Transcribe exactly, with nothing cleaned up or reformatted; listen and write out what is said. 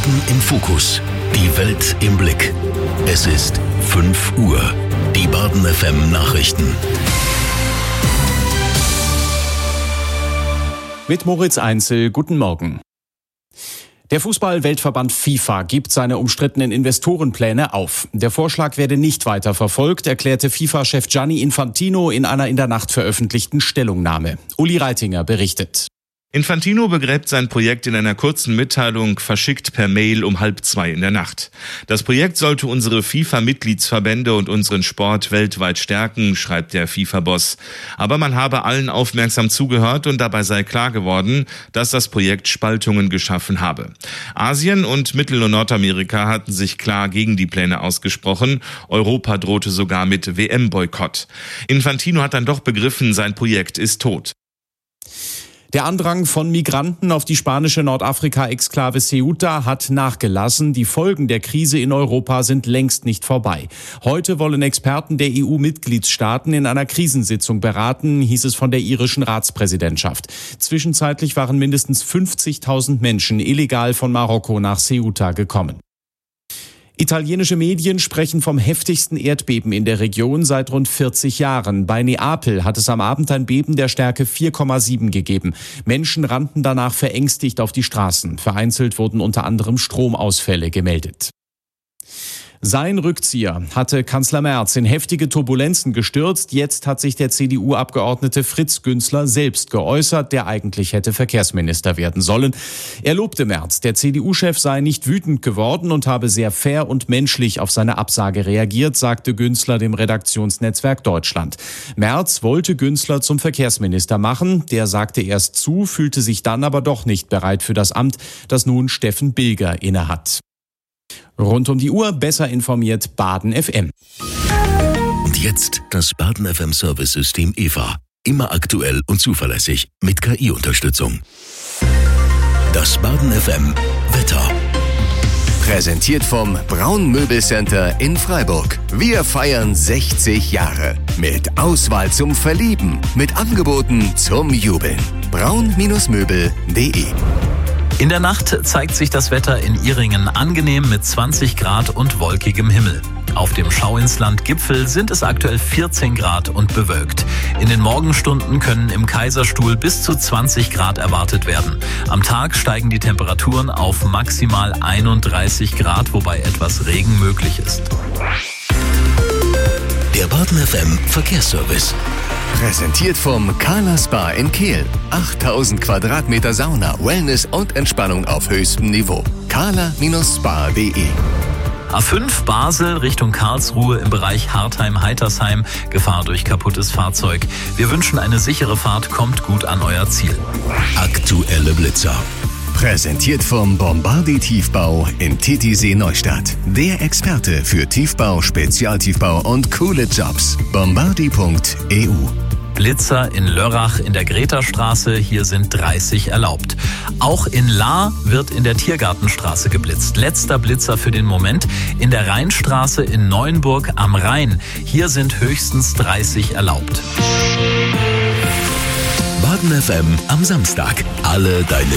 Baden im Fokus. Die Welt im Blick. Es ist fünf Uhr. Die Baden F M Nachrichten. Mit Moritz Einzel, guten Morgen. Der Fußball-Weltverband FIFA gibt seine umstrittenen Investorenpläne auf. Der Vorschlag werde nicht weiter verfolgt, erklärte FIFA-Chef Gianni Infantino in einer in der Nacht veröffentlichten Stellungnahme. Uli Reitinger berichtet. Infantino begräbt sein Projekt in einer kurzen Mitteilung, verschickt per Mail um halb zwei in der Nacht. Das Projekt sollte unsere FIFA-Mitgliedsverbände und unseren Sport weltweit stärken, schreibt der FIFA-Boss. Aber man habe allen aufmerksam zugehört und dabei sei klar geworden, dass das Projekt Spaltungen geschaffen habe. Asien und Mittel- und Nordamerika hatten sich klar gegen die Pläne ausgesprochen. Europa drohte sogar mit W M-Boykott. Infantino hat dann doch begriffen, sein Projekt ist tot. Der Andrang von Migranten auf die spanische Nordafrika-Exklave Ceuta hat nachgelassen. Die Folgen der Krise in Europa sind längst nicht vorbei. Heute wollen Experten der E U-Mitgliedstaaten in einer Krisensitzung beraten, hieß es von der irischen Ratspräsidentschaft. Zwischenzeitlich waren mindestens fünfzigtausend Menschen illegal von Marokko nach Ceuta gekommen. Italienische Medien sprechen vom heftigsten Erdbeben in der Region seit rund vierzig Jahren. Bei Neapel hat es am Abend ein Beben der Stärke vier Komma sieben gegeben. Menschen rannten danach verängstigt auf die Straßen. Vereinzelt wurden unter anderem Stromausfälle gemeldet. Sein Rückzieher hatte Kanzler Merz in heftige Turbulenzen gestürzt. Jetzt hat sich der C D U-Abgeordnete Fritz Günzler selbst geäußert, der eigentlich hätte Verkehrsminister werden sollen. Er lobte Merz. Der C D U-Chef sei nicht wütend geworden und habe sehr fair und menschlich auf seine Absage reagiert, sagte Günzler dem Redaktionsnetzwerk Deutschland. Merz wollte Günzler zum Verkehrsminister machen. Der sagte erst zu, fühlte sich dann aber doch nicht bereit für das Amt, das nun Steffen Bilger innehat. Rund um die Uhr besser informiert Baden F M. Und jetzt das Baden F M Service-System E V A. Immer aktuell und zuverlässig mit K I-Unterstützung. Das Baden F M Wetter. Präsentiert vom Braun Möbelcenter in Freiburg. Wir feiern sechzig Jahre. Mit Auswahl zum Verlieben. Mit Angeboten zum Jubeln. braun Möbel punkt de. In der Nacht zeigt sich das Wetter in Ihringen angenehm mit zwanzig Grad und wolkigem Himmel. Auf dem Schauinsland-Gipfel sind es aktuell vierzehn Grad und bewölkt. In den Morgenstunden können im Kaiserstuhl bis zu zwanzig Grad erwartet werden. Am Tag steigen die Temperaturen auf maximal einunddreißig Grad, wobei etwas Regen möglich ist. Der Baden F M Verkehrsservice. Präsentiert vom Carla Spa in Kehl. achttausend Quadratmeter Sauna, Wellness und Entspannung auf höchstem Niveau. carla Spa punkt de. A fünf Basel Richtung Karlsruhe im Bereich Hartheim-Heitersheim. Gefahr durch kaputtes Fahrzeug. Wir wünschen eine sichere Fahrt, kommt gut an euer Ziel. Aktuelle Blitzer. Präsentiert vom Bombardier Tiefbau in Titisee Neustadt. Der Experte für Tiefbau, Spezialtiefbau und coole Jobs. bombardier punkt e u. Blitzer in Lörrach in der Gretastraße, hier sind dreißig erlaubt. Auch in Lahr wird in der Tiergartenstraße geblitzt. Letzter Blitzer für den Moment in der Rheinstraße in Neuenburg am Rhein. Hier sind höchstens dreißig erlaubt. Baden F M am Samstag. Alle deine